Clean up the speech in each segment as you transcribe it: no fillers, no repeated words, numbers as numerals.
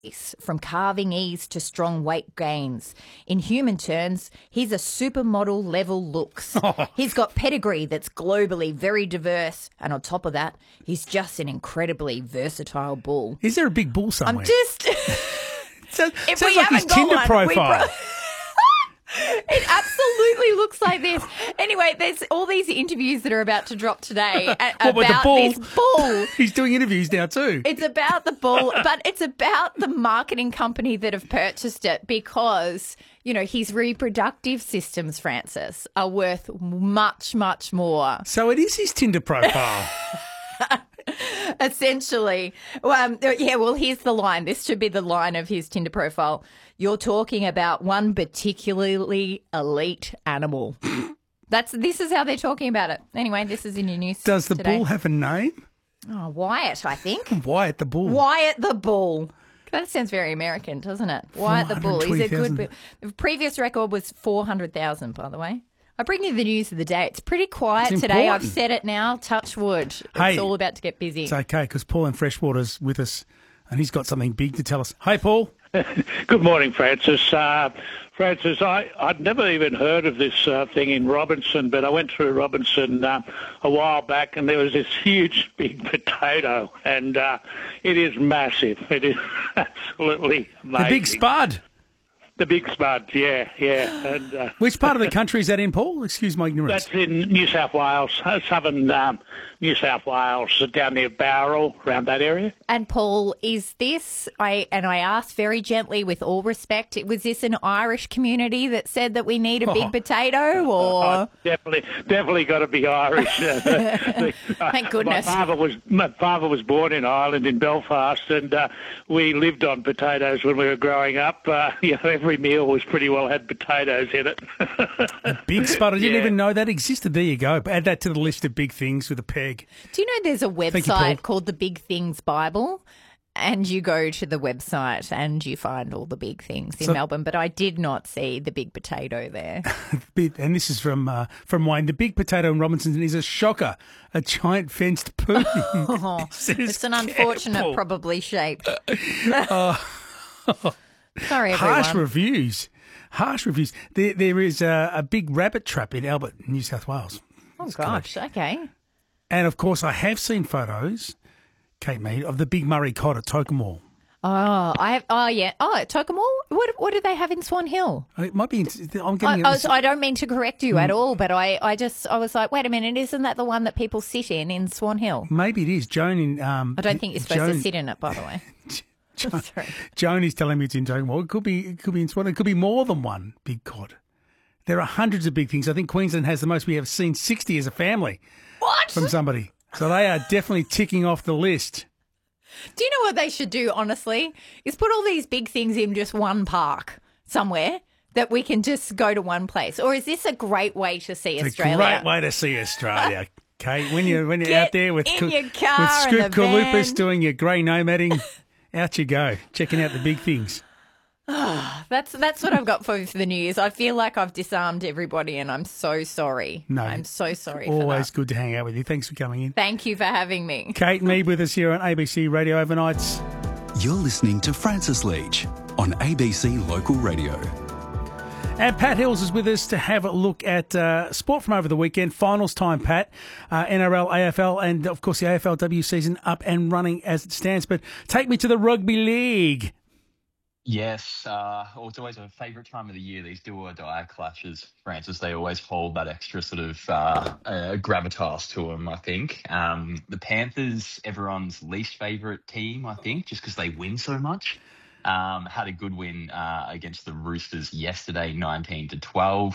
from carving ease to strong weight gains. In human terms, he's a supermodel level looks. He's got pedigree that's globally very diverse, and on top of that, he's just an incredibly versatile bull. Is there a big bull somewhere? I'm just... Sounds if like we his haven't got Tinder one, profile. It absolutely looks like this. Anyway, there's all these interviews that are about to drop today about this bull. He's doing interviews now too. It's about the bull, but it's about the marketing company that have purchased it because, you know, his reproductive systems, Francis, are worth much, much more. So it is his Tinder profile. Essentially. Well, here's the line. This should be the line of his Tinder profile. You're talking about one particularly elite animal. This is how they're talking about it. Anyway, this is in your news Does the today. bull have a name? Oh, Wyatt, I think. Wyatt the bull. Wyatt the bull. That sounds very American, doesn't it? Wyatt the bull. He's a good bull. The previous record was 400,000, by the way. I bring you the news of the day. It's pretty quiet today. I've said it now. Touch wood. It's all about to get busy. It's okay because Paul in Freshwater's with us and he's got something big to tell us. Hey, Paul. Good morning, Francis. Francis, I'd never even heard of this thing in Robinson, but I went through Robinson a while back and there was this huge big potato and it is massive. It is absolutely amazing. The big spud. The big spud, yeah. And, which part of the country is that in, Paul? Excuse my ignorance. That's in New South Wales, southern New South Wales, down near Bowral, around that area. And Paul, is this, I asked very gently with all respect, was this an Irish community that said that we need a big potato or? Definitely got to be Irish. Thank goodness. My father was born in Ireland, in Belfast, and we lived on potatoes when we were growing up. Every meal was pretty well had potatoes in it. A big spud. I didn't even know that existed. There you go. Add that to the list of big things with a peg. Do you know there's a website called the Big Things Bible? And you go to the website and you find all the big things in Melbourne. But I did not see the big potato there. And this is from Wayne. The big potato in Robinson is a shocker. A giant fenced poo. It's an unfortunate, probably shaped. Sorry, everyone. Harsh reviews. There is a big rabbit trap in Albert, New South Wales. Oh, gosh. Okay. And, of course, I have seen photos, Kate Mead, of the big Murray cod at Tokemore. Oh, I have. Oh, yeah. Oh, at Tokemore? What do they have in Swan Hill? It might be. I don't mean to correct you at all, but I was like, wait a minute, isn't that the one that people sit in Swan Hill? Maybe it is. Joan in. I don't think you're supposed to sit in it, by the way. Joan is telling me it's in Tokemore. It could be in Swan. It could be more than one big cod. There are hundreds of big things. I think Queensland has the most. We have seen 60 as a family. What? From somebody. So they are definitely ticking off the list. Do you know what they should do, honestly? Is put all these big things in just one park somewhere that we can just go to one place. Or is this a great way to see Australia? It's a great way to see Australia, Kate. When you're out there with Scoop Kalupas doing your grey nomading, out you go, checking out the big things. That's what I've got for the New Year's. I feel like I've disarmed everybody and I'm so sorry. No, I'm so sorry for that. Always good to hang out with you. Thanks for coming in. Thank you for having me. Kate Mead with us here on ABC Radio Overnights. You're listening to Francis Leach on ABC Local Radio. And Pat Hills is with us to have a look at sport from over the weekend. Finals time, Pat. NRL, AFL, and of course the AFLW season up and running as it stands. But take me to the rugby league. Yes, it's always a favourite time of the year, these do-or-die clashes, Francis. They always hold that extra sort of gravitas to them, I think. The Panthers, everyone's least favourite team, I think, just because they win so much. Had a good win against the Roosters yesterday, 19-12.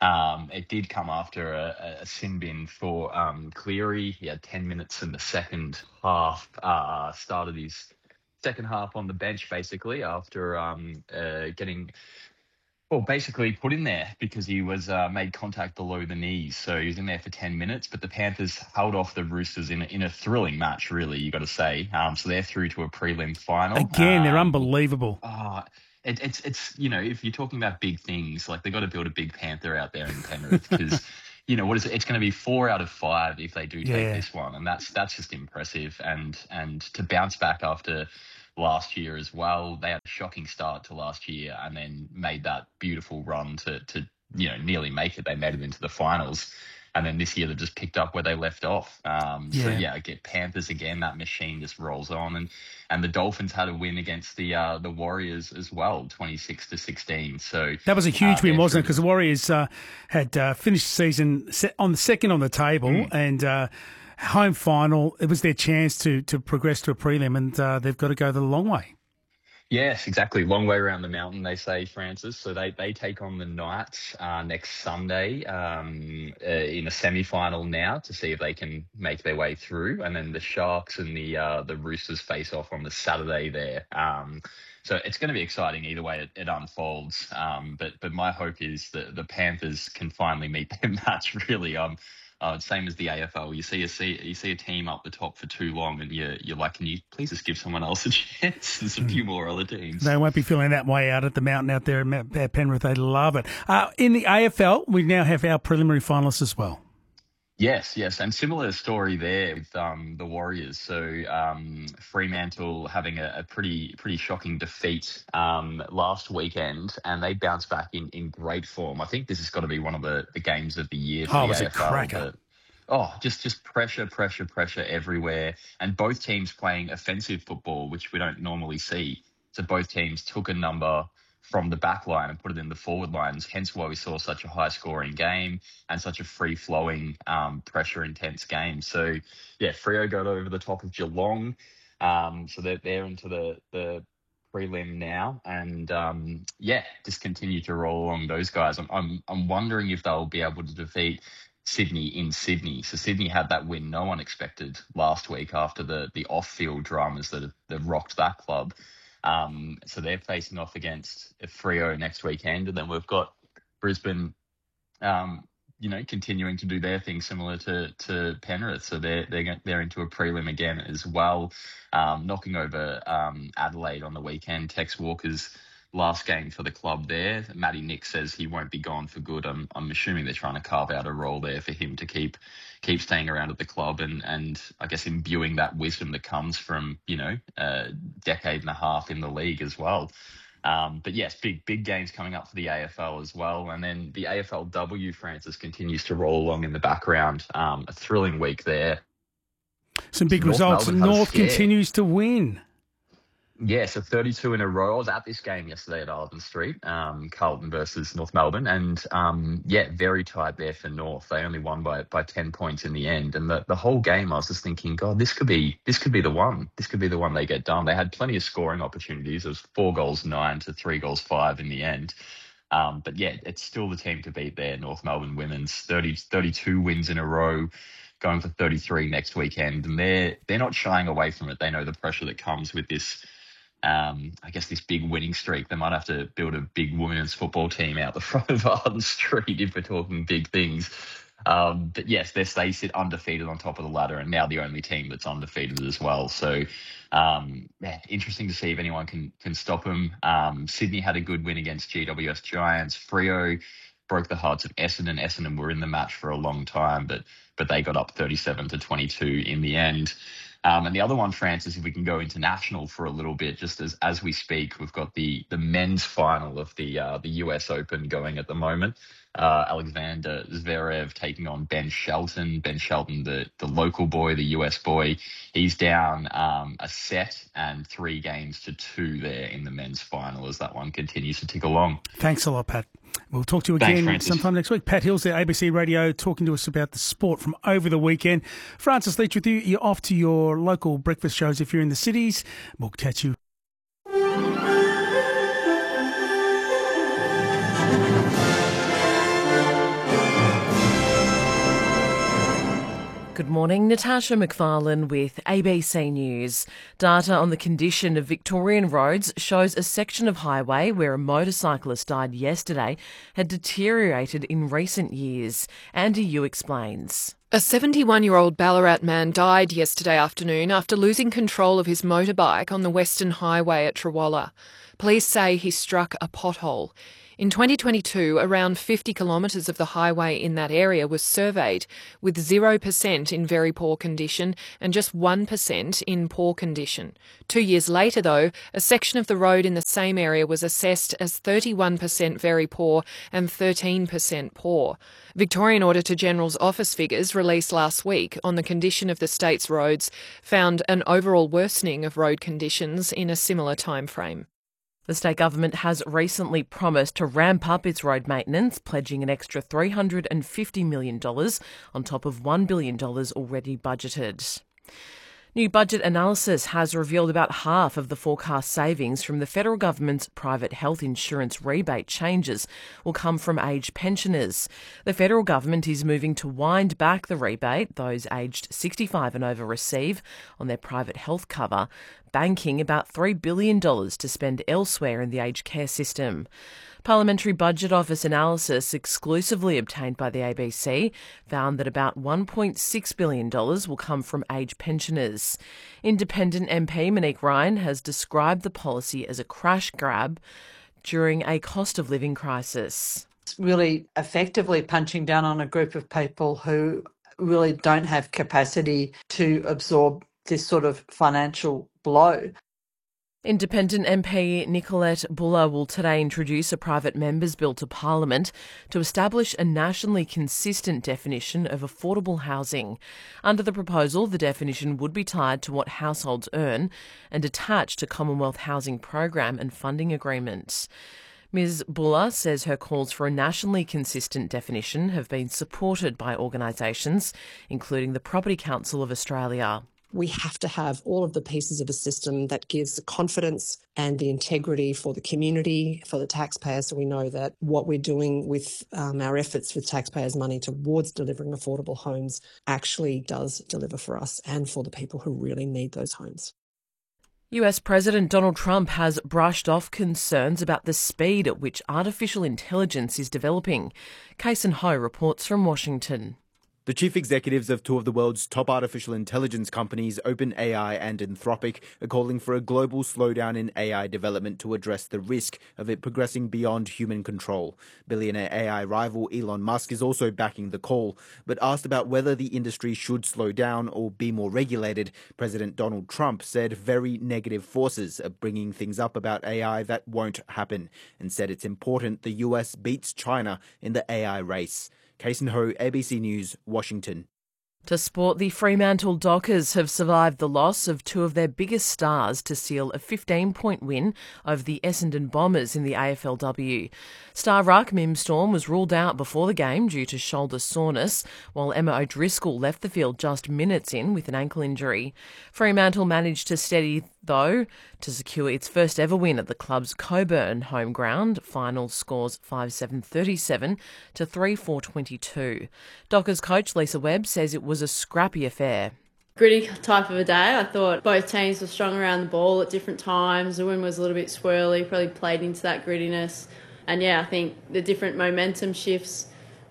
It did come after a sin bin for Cleary. He had 10 minutes in the second half, started his second half on the bench basically after getting basically put in there because he was made contact below the knees. So he was in there for 10 minutes, but the Panthers held off the Roosters in a thrilling match, really, you got to say. So they're through to a prelim final. Again, they're unbelievable. It's if you're talking about big things, like they got to build a big Panther out there in Penrith because what is it? It's going to be 4 out of 5 if they do take this one, and that's just impressive. And to bounce back after last year as well. They had a shocking start to last year and then made that beautiful run to nearly make it. They made it into the finals. And then this year they've just picked up where they left off. So I get Panthers again. That machine just rolls on, and the Dolphins had a win against the Warriors as well, 26-16. So that was a huge win, wasn't it? Because the Warriors had finished the season on the second on the table and home final. It was their chance to progress to a prelim, and they've got to go the long way. Yes, exactly. Long way around the mountain, they say, Francis. So they take on the Knights next Sunday in a semi-final now to see if they can make their way through. And then the Sharks and the Roosters face off on the Saturday there. So it's going to be exciting either way it unfolds. But my hope is that the Panthers can finally meet their match, really. Same as the AFL. You see a team up the top for too long, and you're like, can you please just give someone else a chance? There's a few more other teams. They won't be feeling that way out at the mountain out there at Penrith. They love it. In the AFL, we now have our preliminary finalists as well. Yes, and similar story there with the Warriors. So Fremantle having a pretty shocking defeat last weekend, and they bounced back in great form. I think this has got to be one of the games of the year for the it was AFL. A cracker. Just pressure everywhere, and both teams playing offensive football, which we don't normally see. So both teams took a number from the back line and put it in the forward lines, hence why we saw such a high-scoring game and such a free-flowing, pressure-intense game. So, Freo got over the top of Geelong. So they're into the prelim now. And, just continue to roll along those guys. I'm wondering if they'll be able to defeat Sydney in Sydney. So Sydney had that win no one expected last week after the off-field dramas that rocked that club. So they're facing off against Freo next weekend, and then we've got Brisbane, continuing to do their thing similar to Penrith. So they're into a prelim again as well, knocking over Adelaide on the weekend. Tex Walker's last game for the club there. Matty Nick says he won't be gone for good. I'm assuming they're trying to carve out a role there for him to keep staying around at the club and I guess imbuing that wisdom that comes from, a decade and a half in the league as well. But yes, big games coming up for the AFL as well. And then the AFLW, Francis, continues to roll along in the background. A thrilling week there. Some big results. North continues to win. Yeah, so 32 in a row. I was at this game yesterday at Arden Street, Carlton versus North Melbourne. And, very tight there for North. They only won by 10 points in the end. And the whole game, I was just thinking, God, this could be the one. This could be the one they get done. They had plenty of scoring opportunities. It was 4-9 to 3-5 in the end. It's still the team to beat there. North Melbourne women's 32 wins in a row, going for 33 next weekend. And they're not shying away from it. They know the pressure that comes with this. This big winning streak. They might have to build a big women's football team out the front of Arden Street if we're talking big things. They sit undefeated on top of the ladder, and now the only team that's undefeated as well. So, interesting to see if anyone can stop them. Sydney had a good win against GWS Giants. Freo broke the hearts of Essendon. Essendon were in the match for a long time, but they got up 37-22 in the end. And the other one, Francis, if we can go international for a little bit, just as we speak, we've got the men's final of the US Open going at the moment. Alexander Zverev taking on Ben Shelton. Ben Shelton, the local boy, the US boy, he's down a set and 3-2 there in the men's final as that one continues to tick along. Thanks a lot, Pat. We'll talk to you again sometime next week. Pat Hills there, ABC Radio, talking to us about the sport from over the weekend. Francis Leach with you. You're off to your local breakfast shows if you're in the cities. We'll catch you. Good morning, Natasha McFarlane with ABC News. Data on the condition of Victorian roads shows a section of highway where a motorcyclist died yesterday had deteriorated in recent years. Andy Yu explains. A 71-year-old Ballarat man died yesterday afternoon after losing control of his motorbike on the Western Highway at Trawalla. Police say he struck a pothole. In 2022, around 50 kilometres of the highway in that area was surveyed, with 0% in very poor condition and just 1% in poor condition. 2 years later, though, a section of the road in the same area was assessed as 31% very poor and 13% poor. Victorian Auditor-General's office figures released last week on the condition of the state's roads found an overall worsening of road conditions in a similar time frame. The state government has recently promised to ramp up its road maintenance, pledging an extra $350 million on top of $1 billion already budgeted. New budget analysis has revealed about half of the forecast savings from the federal government's private health insurance rebate changes will come from aged pensioners. The federal government is moving to wind back the rebate those aged 65 and over receive on their private health cover, banking about $3 billion to spend elsewhere in the aged care system. Parliamentary Budget Office analysis exclusively obtained by the ABC found that about $1.6 billion will come from aged pensioners. Independent MP Monique Ryan has described the policy as a crash grab during a cost of living crisis. It's really effectively punching down on a group of people who really don't have capacity to absorb this sort of financial blow. Independent MP Nicolette Buller will today introduce a private member's bill to Parliament to establish a nationally consistent definition of affordable housing. Under the proposal, the definition would be tied to what households earn and attached to Commonwealth Housing Program and funding agreements. Ms Buller says her calls for a nationally consistent definition have been supported by organisations, including the Property Council of Australia. We have to have all of the pieces of a system that gives the confidence and the integrity for the community, for the taxpayers, so we know that what we're doing with our efforts with taxpayers' money towards delivering affordable homes actually does deliver for us and for the people who really need those homes. US President Donald Trump has brushed off concerns about the speed at which artificial intelligence is developing. Kason Ho reports from Washington. The chief executives of two of the world's top artificial intelligence companies, OpenAI and Anthropic, are calling for a global slowdown in AI development to address the risk of it progressing beyond human control. Billionaire AI rival Elon Musk is also backing the call, but asked about whether the industry should slow down or be more regulated, President Donald Trump said very negative forces are bringing things up about AI that won't happen, and said it's important the US beats China in the AI race. Kason Ho, ABC News, Washington. To sport, the Fremantle Dockers have survived the loss of two of their biggest stars to seal a 15-point win over the Essendon Bombers in the AFLW. Star ruck Mim Storm was ruled out before the game due to shoulder soreness, while Emma O'Driscoll left the field just minutes in with an ankle injury. Fremantle managed to steady, though, to secure its first ever win at the club's Coburn home ground. Final scores 5-7-37 to 3-4-22. Dockers coach Lisa Webb says it was a scrappy affair. Gritty type of a day. I thought both teams were strong around the ball at different times. The wind was a little bit swirly, probably played into that grittiness. And yeah, I think the different momentum shifts,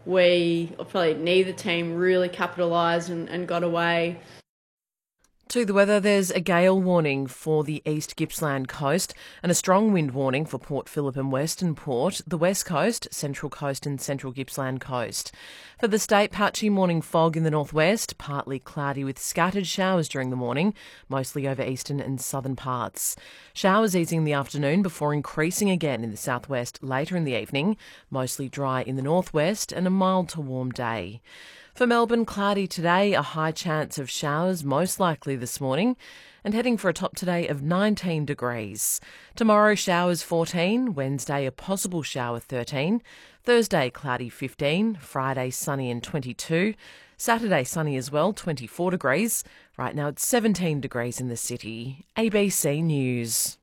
neither team really capitalised and got away. To the weather, there's a gale warning for the East Gippsland coast and a strong wind warning for Port Phillip and Western Port, the West Coast, Central Coast and Central Gippsland coast. For the state, patchy morning fog in the northwest, partly cloudy with scattered showers during the morning, mostly over eastern and southern parts. Showers easing in the afternoon before increasing again in the southwest later in the evening, mostly dry in the northwest and a mild to warm day. For Melbourne, cloudy today, a high chance of showers, most likely this morning, and heading for a top today of 19 degrees. Tomorrow, showers 14, Wednesday, a possible shower 13, Thursday, cloudy 15, Friday, sunny and 22, Saturday, sunny as well, 24 degrees. Right now, it's 17 degrees in the city. ABC News.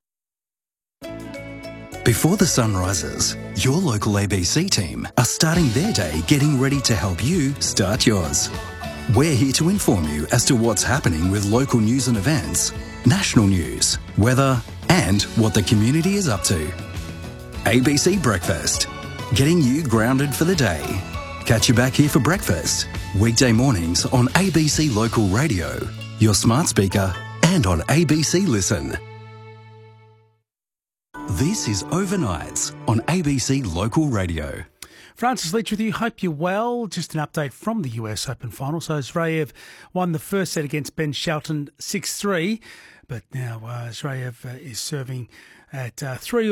Before the sun rises, your local ABC team are starting their day getting ready to help you start yours. We're here to inform you as to what's happening with local news and events, national news, weather, and what the community is up to. ABC Breakfast, getting you grounded for the day. Catch you back here for breakfast, weekday mornings on ABC Local Radio, your smart speaker, and on ABC Listen. This is Overnights on ABC Local Radio. Francis Leach with you. Hope you're well. Just an update from the US Open final. So Zverev won the first set against Ben Shelton 6-3, but now Zverev is serving at 3